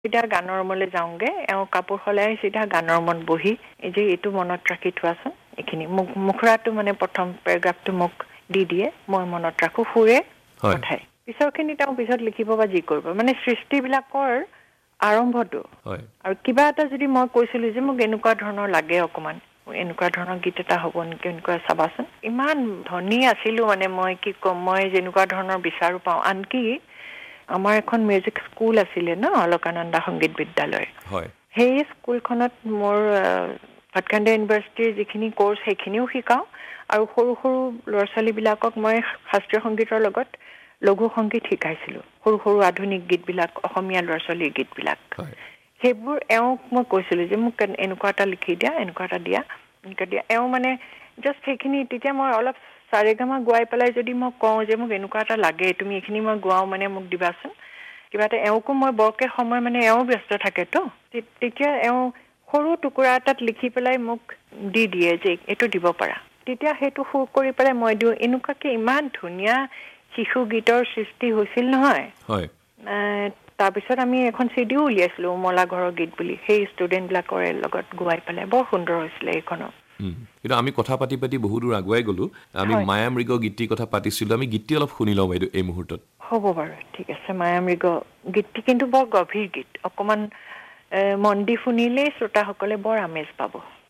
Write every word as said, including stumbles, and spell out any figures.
সিধা গানৰ ৰুমলৈ যাওঁগে এওঁ কাপোৰ সলাই সিধা গানৰ ৰুমত বহি এই যে এইটো মনত ৰাখি থোৱাচোন এইখিনি মোক মুখৰাটো মানে প্ৰথম পেৰাগ্ৰাফটো মোক দি দিয়ে মই মনত ৰাখো সুৰে পঠাই পিছৰখিনি তেওঁ পিছত লিখিব বা যি কৰিব মানে সৃষ্টিবিলাকৰ আৰম্ভটো আৰু কিবা এটা যদি মই কৈছিলো যে মোক এনেকুৱা ধৰণৰ লাগে অকমান এনেকুৱা ধৰণৰ গীত এটা হ'ব নেকি এনেকুৱা চাবাচোন ইমান ধনী আছিলো মানে মই কি কম মই যেনেকুৱা ধৰণৰ বিচাৰো পাওঁ আনকি আমাৰ এখন মিউজিক স্কুল আছিলে ন অলকানন্দা সংগীত বিদ্যালয় হয় সেই স্কুলখনত মোৰ ভাটখাণ্ডে ইউনিভাৰ্চিটিৰ যিখিনি কোৰ্চ সেইখিনিও শিকাওঁ আৰু সৰু সৰু ল'ৰা ছোৱালীবিলাকক মই শাস্ত্ৰীয় সংগীতৰ লগত লঘু সংগীত শিকাইছিলোঁ সৰু সৰু আধুনিক গীতবিলাক অসমীয়া ল'ৰা ছোৱালীৰ গীতবিলাক সেইবোৰ এওঁক মই কৈছিলোঁ যে মোক এনেকুৱা এটা লিখি দিয়া এনেকুৱা এটা দিয়া এনেকুৱা দিয়া এওঁ মানে জাষ্ট সেইখিনি তেতিয়া মই অলপ চাৰেগামা গোৱাই পেলাই যদি মই কওঁ যে মোক এনেকুৱা এটা লাগে তুমি এইখিনি মই গোৱাওঁ মানে মোক দিবাচোন কিবা এটা এওঁকো মই বৰকে সময় মানে এওঁ ব্যস্ত থাকেতো তেতিয়া এওঁ সৰু টুকুৰা এটাত লিখি পেলাই মোক দি দিয়ে যে এইটো দিব পাৰা তেতিয়া সেইটো সুৰ কৰি পেলাই মই দিওঁ এনেকুৱাকে ইমান ধুনীয়া শিশু গীতৰ সৃষ্টি হৈছিল নহয় হয় তাৰপিছত আমি এখন চিডিও উলিয়াইছিলোঁ মলা ঘৰৰ গীত বুলি সেই ষ্টুডেণ্টবিলাকৰ লগত গোৱাই পেলাই বৰ সুন্দৰ হৈছিলে এইখনো কিন্তু আমি কথা পাতি পাতি বহু দূৰ আগুৱাই গ'লো আমি মায়া মৃগ গীতটিৰ কথা পাতিছিলোঁ আমি গীতটি অলপ শুনি লওঁ বাইদেউ এই মুহূৰ্তত হ'ব বাৰু ঠিক আছে মায়া মৃগ গীতটি কিন্তু বৰ গভীৰ গীত অকণমান মন দি শুনিলেই শ্ৰোতাসকলে বৰ আমেজ পাব